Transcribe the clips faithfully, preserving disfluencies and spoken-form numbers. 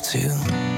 too.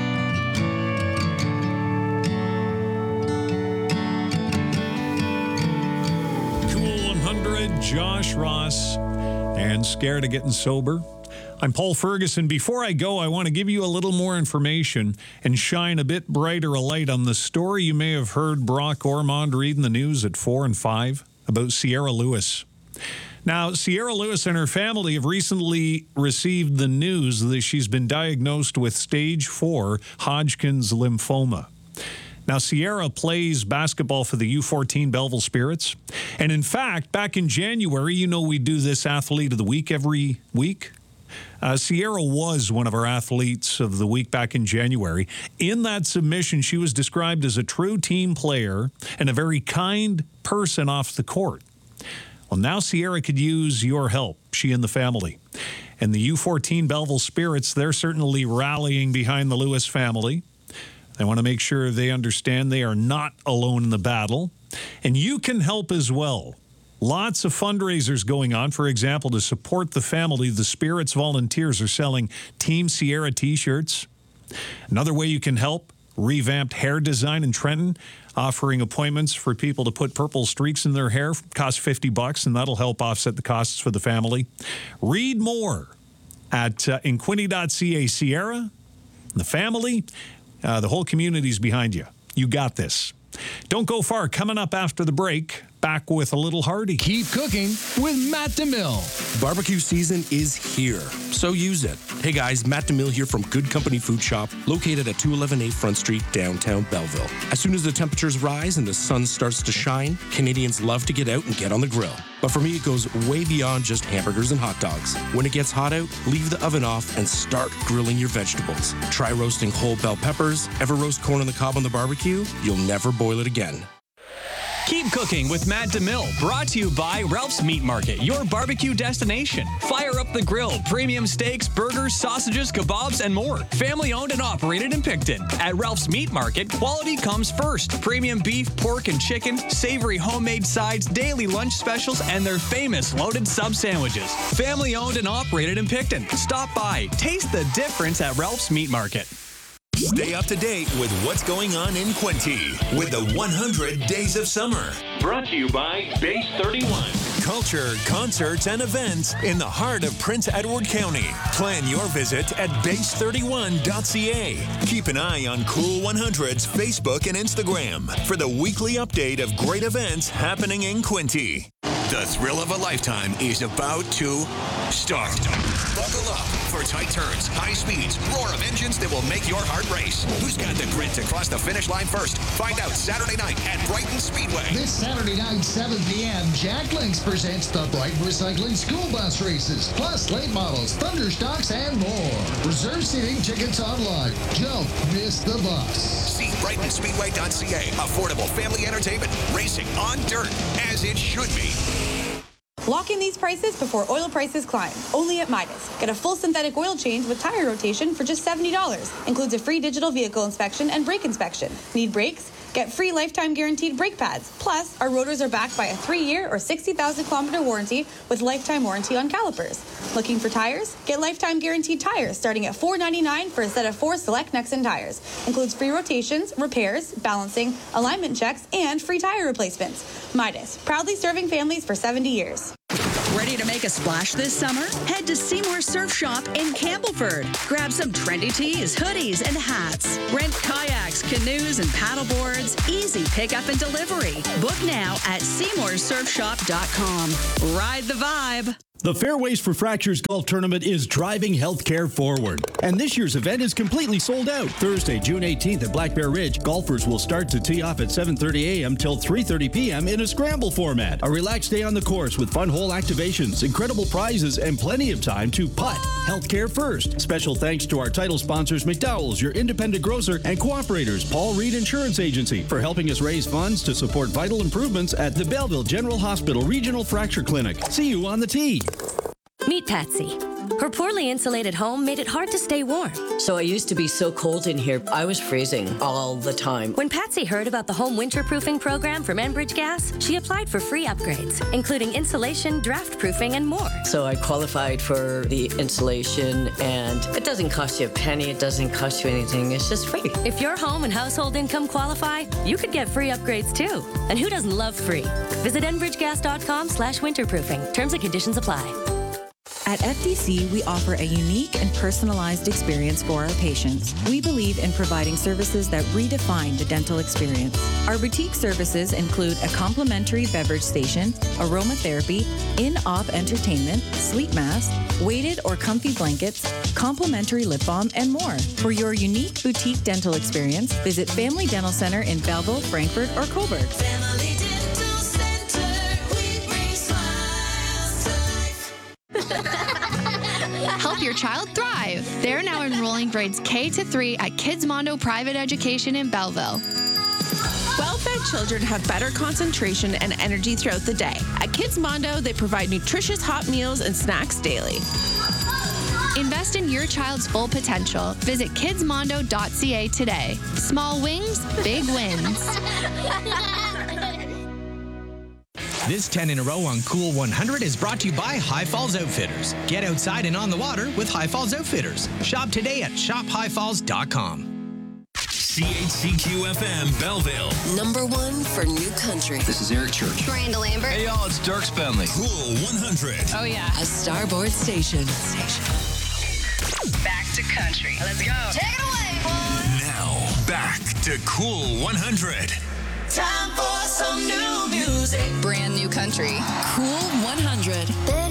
Cool one hundred, Josh Ross, and Scared of Getting Sober. I'm Paul Ferguson. Before I go, I want to give you a little more information and shine a bit brighter a light on the story you may have heard Brock Ormond read in the news at four and five about Sierra Lewis. Now, Sierra Lewis and her family have recently received the news that she's been diagnosed with stage four Hodgkin's lymphoma. Now, Sierra plays basketball for the U fourteen Belleville Spirits. And in fact, back in January, you know we do this Athlete of the Week every week. Uh, Sierra was one of our athletes of the week back in January. In that submission, she was described as a true team player and a very kind person off the court. Well, now Sierra could use your help, she and the family. And the U fourteen Belleville Spirits, they're certainly rallying behind the Lewis family. They want to make sure they understand they are not alone in the battle. And you can help as well. Lots of fundraisers going on. For example, to support the family, the Spirits volunteers are selling Team Sierra t-shirts. Another way you can help, revamped hair design in Trenton, offering appointments for people to put purple streaks in their hair. Costs fifty bucks, and that'll help offset the costs for the family. Read more at uh, inquinty dot c a. Sierra, the family, uh, the whole community's behind you. You got this. Don't go far. Coming up after the break, back with a little Hardy. Keep cooking with Matt DeMille. Barbecue season is here, so use it. Hey guys, Matt DeMille here from Good Company Food Shop, located at two eleven A Front Street, downtown Belleville. As soon as the temperatures rise and the sun starts to shine, Canadians love to get out and get on the grill. But for me, it goes way beyond just hamburgers and hot dogs. When it gets hot out, leave the oven off and start grilling your vegetables. Try roasting whole bell peppers. Ever roast corn on the cob on the barbecue? You'll never boil it again. Keep cooking with Matt DeMille, brought to you by Ralph's Meat Market, your barbecue destination. Fire up the grill, premium steaks, burgers, sausages, kebabs, and more. Family owned and operated in Picton. At Ralph's Meat Market, quality comes first. Premium beef, pork, and chicken, savory homemade sides, daily lunch specials, and their famous loaded sub sandwiches. Family owned and operated in Picton. Stop by. Taste the difference at Ralph's Meat Market. Stay up to date with what's going on in Quinte with the one hundred Days of Summer. Brought to you by Base thirty-one. Culture, concerts, and events in the heart of Prince Edward County. Plan your visit at base thirty-one dot c a. Keep an eye on Cool one hundred's Facebook and Instagram for the weekly update of great events happening in Quinte. The thrill of a lifetime is about to start. Buckle up for tight turns, high speeds, roar of engines that will make your heart race. Who's got the grit to cross the finish line first? Find out Saturday night at Brighton Speedway. This Saturday night, seven p.m., Jack Links presents the Brighton Recycling School Bus Races, plus late models, thunderstocks, and more. Reserve seating, tickets online. Don't miss the bus. See brighton speedway dot c a. Affordable family entertainment, racing on dirt, as it should be. Lock in these prices before oil prices climb. Only at Midas. Get a full synthetic oil change with tire rotation for just seventy dollars. Includes a free digital vehicle inspection and brake inspection. Need brakes? Get free lifetime guaranteed brake pads. Plus, our rotors are backed by a three-year or sixty thousand kilometer warranty with lifetime warranty on calipers. Looking for tires? Get lifetime guaranteed tires starting at four ninety-nine for a set of four select Nexen tires. Includes free rotations, repairs, balancing, alignment checks, and free tire replacements. Midas, proudly serving families for seventy years. Ready to make a splash this summer? Head to Seymour Surf Shop in Campbellford. Grab some trendy tees, hoodies, and hats. Rent kayaks, canoes, and paddleboards. Easy pickup and delivery. Book now at seymour surf shop dot com. Ride the vibe. The Fairways for Fractures Golf Tournament is driving healthcare forward. And this year's event is completely sold out. Thursday, June eighteenth at Black Bear Ridge, golfers will start to tee off at seven thirty a.m. till three thirty p.m. in a scramble format. A relaxed day on the course with fun hole activations, incredible prizes, and plenty of time to putt. Healthcare first. Special thanks to our title sponsors, McDowell's, your independent grocer, and cooperators, Paul Reed Insurance Agency, for helping us raise funds to support vital improvements at the Belleville General Hospital Regional Fracture Clinic. See you on the tee. Meet Patsy. Her poorly insulated home made it hard to stay warm. So I used to be so cold in here, I was freezing all the time. When Patsy heard about the home winterproofing program from Enbridge Gas, she applied for free upgrades, including insulation, draft proofing, and more. So I qualified for the insulation, and it doesn't cost you a penny, it doesn't cost you anything, it's just free. If your home and household income qualify, you could get free upgrades too. And who doesn't love free? Visit enbridgegas.com slash winterproofing. Terms and conditions apply. At F D C, we offer a unique and personalized experience for our patients. We believe in providing services that redefine the dental experience. Our boutique services include a complimentary beverage station, aromatherapy, in-op entertainment, sleep mask, weighted or comfy blankets, complimentary lip balm, and more. For your unique boutique dental experience, visit Family Dental Center in Belleville, Frankfurt, or Cobourg. Family Dental Center, we bring smiles to life. Help your child thrive. They're now enrolling grades K to three at Kids Mondo Private Education in Belleville. Well-fed children have better concentration and energy throughout the day. At Kids Mondo, they provide nutritious hot meals and snacks daily. Invest in your child's full potential. Visit kids mondo dot c a today. Small wings, big wins. This ten in a row on Cool one hundred is brought to you by High Falls Outfitters. Get outside and on the water with High Falls Outfitters. Shop today at shop high falls dot com. C H C Q F M Belleville. Number one for new country. This is Eric Church. Miranda Lambert. Hey, y'all, it's Dirk Spenley. Cool one hundred. Oh, yeah. A Starboard station. Back to country. Let's go. Take it away, boy. Now, back to Cool one hundred. Time for some new music. Brand new country. Cool one hundred.